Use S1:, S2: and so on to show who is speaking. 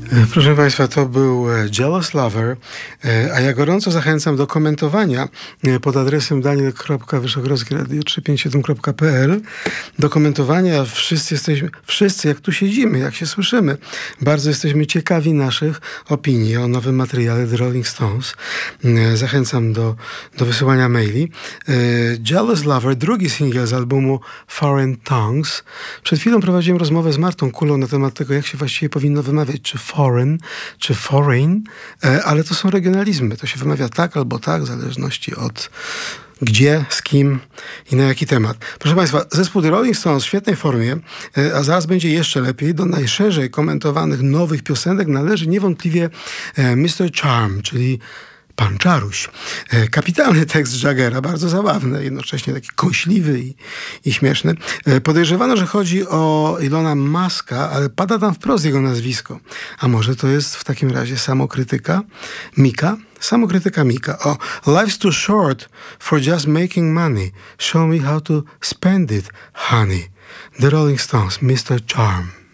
S1: Proszę Państwa, to był Jealous Lover, a ja gorąco zachęcam do komentowania pod adresem daniel.wyszogrodzki radio357.pl, do komentowania. Wszyscy jak tu siedzimy, jak się słyszymy, bardzo jesteśmy ciekawi naszych opinii o nowym materiale The Rolling Stones. Zachęcam do wysyłania maili. Jealous Lover, drugi singiel z albumu Foreign Tongues. Przed chwilą prowadziłem rozmowę z Martą Kulą na temat tego, jak się właściwie powinno wymawiać, czy foreign, czy foreign, ale to są regionalizmy. To się wymawia tak albo tak, w zależności od gdzie, z kim i na jaki temat. Proszę Państwa, zespół The Rolling Stones w świetnej formie, a zaraz będzie jeszcze lepiej. Do najszerzej komentowanych nowych piosenek należy niewątpliwie Mr. Charm, czyli Pan Czaruś. Kapitalny tekst Jaggera, bardzo zabawny, jednocześnie taki kąśliwy i śmieszny. Podejrzewano, że chodzi o Elona Muska, ale pada tam wprost jego nazwisko. A może to jest w takim razie samokrytyka Mika? Samokrytyka Mika. O, life's too short for just making money. Show me how to spend it, honey. The Rolling Stones, Mr. Charm.